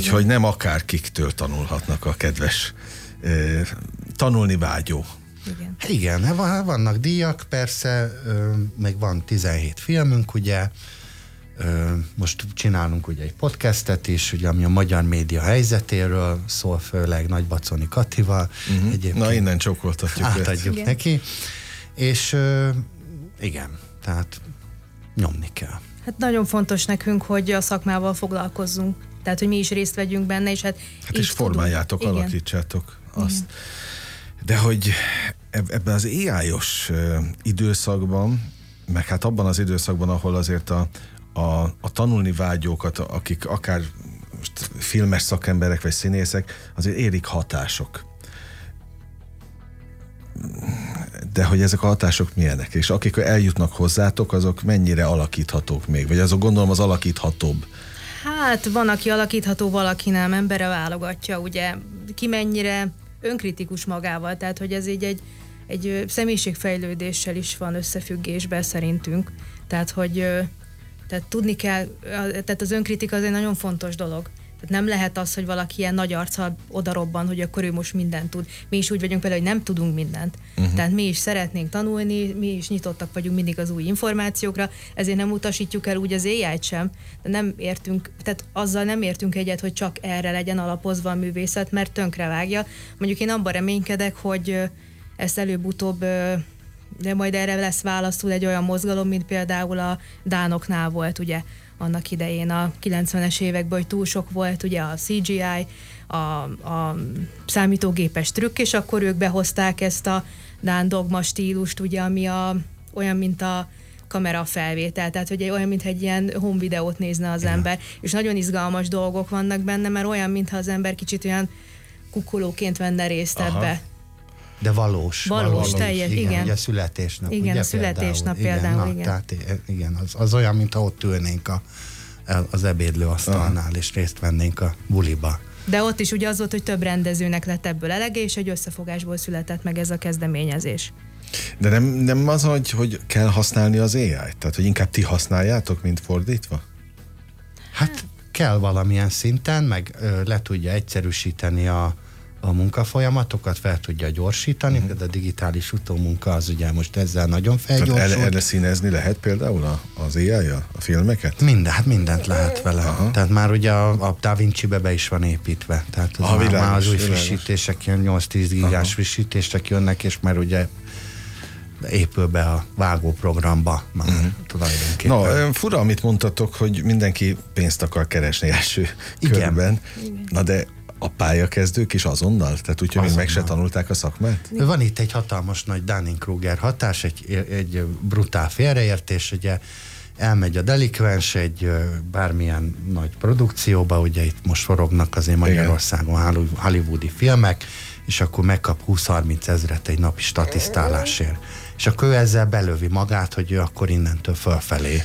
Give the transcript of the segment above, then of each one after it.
Úgyhogy nem akárkiktől tanulhatnak a kedves tanulni vágyó. Igen, vannak díjak, persze, meg van 17 filmünk, ugye, most csinálunk ugye egy podcastet is, ugye, ami a magyar média helyzetéről szól, főleg Nagybaconi Katival. Na, innen csókoltatjuk. Átadjuk neki. És igen, tehát nyomni kell. Hát nagyon fontos nekünk, hogy a szakmával foglalkozzunk. Tehát, hogy mi is részt vegyünk benne, és és formáljátok, alakítsátok azt. De hogy ebben az AI-os időszakban, meg hát abban az időszakban, ahol azért a tanulni vágyókat, akik akár most filmes szakemberek vagy színészek, azért érik hatások. De hogy ezek a hatások milyenek? És akik eljutnak hozzátok, azok mennyire alakíthatók még? Vagy azok gondolom az alakíthatóbb? Hát van, aki alakítható, valaki nem, embere válogatja, ugye, ki mennyire önkritikus magával, tehát hogy ez így egy személyiségfejlődéssel is van összefüggésben szerintünk, tehát tudni kell, tehát az önkritika az egy nagyon fontos dolog. Tehát nem lehet az, hogy valaki ilyen nagy arccal odarobban, hogy akkor ő most mindent tud. Mi is úgy vagyunk például, hogy nem tudunk mindent. Tehát mi is szeretnénk tanulni, mi is nyitottak vagyunk mindig az új információkra, ezért nem utasítjuk el úgy az AI-t sem, de nem értünk, tehát azzal nem értünk egyet, hogy csak erre legyen alapozva a művészet, mert tönkrevágja. Mondjuk én abban reménykedek, hogy ezt előbb-utóbb, de majd erre lesz válaszul egy olyan mozgalom, mint például a dánoknál volt, ugye, annak idején a 90-es években, hogy túl sok volt ugye a CGI, a számítógépes trükk, és akkor ők behozták ezt a dán dogma stílust, ugye, ami olyan, mint a kamera felvétel, tehát hogy olyan, mintha egy ilyen home videót nézne az ember, és nagyon izgalmas dolgok vannak benne, mert olyan, mintha az ember kicsit olyan kukkolóként venne részt ebbe. De valós. Teljes, igen. Ugye a születésnap. Igen, ugye, a születésnap például, igen. Tehát igen, az olyan, mintha ott ülnénk az ebédlőasztalnál, és részt vennénk a buliba. De ott is ugye az volt, hogy több rendezőnek lett ebből elege, és egy összefogásból született meg ez a kezdeményezés. De nem az, hogy kell használni az AI-t? Tehát, hogy inkább ti használjátok, mint fordítva? Hát kell valamilyen szinten, meg le tudja egyszerűsíteni a munkafolyamatokat, fel tudja gyorsítani, például a digitális utómunka az ugye most ezzel nagyon felgyorsult. Erre színezni lehet például az AI-jal a filmeket? Mindent lehet vele. Aha. Tehát már ugye a Da Vinci-be be is van építve. Tehát már az új frissítések jön, 8-10 gigás frissítések jönnek, és már ugye épül be a vágóprogramba már tulajdonképpen. Na, fura, amit mondtatok, hogy mindenki pénzt akar keresni első körben. Igen. Na de a pályakezdők is azonnal? Tehát úgy, hogy még meg se tanulták a szakmát? Van itt egy hatalmas nagy Dunning-Kruger hatás, egy brutál félreértés, ugye elmegy a delikvens egy bármilyen nagy produkcióba, ugye itt most forognak azért Magyarországon hollywoodi filmek, és akkor megkap 20-30 ezret egy napi statisztálásért. És akkor ő ezzel belövi magát, hogy ő akkor innentől fölfelé.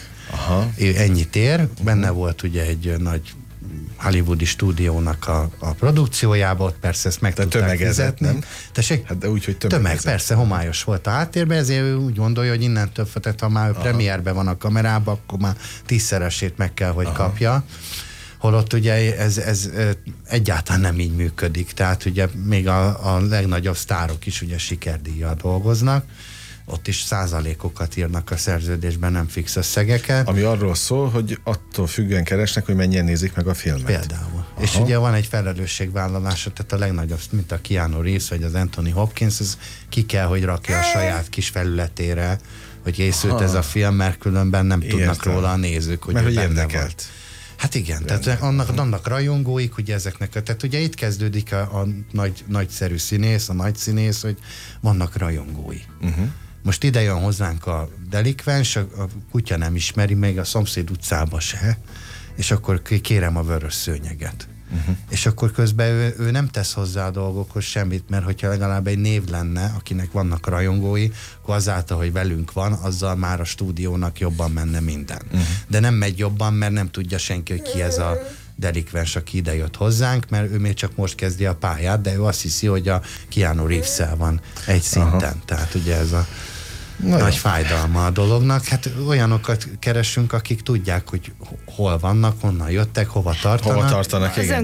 Ennyit ér. Benne volt ugye egy nagy hollywoodi stúdiónak a produkciójába, ott persze ezt meg tudták fizetni. Hát de úgy, hogy tömeg, persze, homályos volt a háttérben, ezért ő úgy gondolja, hogy innentől, tehát ha már premierben van a kamerában, akkor már 10-szeresét meg kell, hogy kapja. Holott ugye ez egyáltalán nem így működik. Tehát ugye még a legnagyobb sztárok is ugye sikerdíjjal dolgoznak, ott is százalékokat írnak a szerződésben, nem fix összegeket. Ami arról szól, hogy attól függően keresnek, hogy mennyien nézik meg a filmet. Például. És ugye van egy felelősségvállalása, tehát a legnagyobb, mint a Keanu Reeves vagy az Anthony Hopkins, ez ki kell, hogy rakja a saját kis felületére, hogy készült ez a film, mert különben nem tudnak róla a nézők, hogy mert hogy érdekelt. Hát igen, tehát annak rajongóik, ugye ezeknek, tehát ugye itt kezdődik a nagyszerű színész, a nagy színész, hogy vannak rajongói. Most ide jön hozzánk a delikvens, a kutya nem ismeri, még a szomszéd utcába se, és akkor kérem a vörös szőnyeget. És akkor közben ő nem tesz hozzá a dolgokhoz semmit, mert hogyha legalább egy név lenne, akinek vannak rajongói, akkor azáltal, hogy velünk van, azzal már a stúdiónak jobban menne minden. De nem megy jobban, mert nem tudja senki, hogy ki ez a delikvens, aki ide jött hozzánk, mert ő még csak most kezdi a pályát, de ő azt hiszi, hogy a Keanu Reeves-szel van egy szinten. Tehát ugye ez a nagy fájdalma a dolognak. Hát olyanokat keresünk, akik tudják, hogy hol vannak, honnan jöttek, hova tartanak. Igen.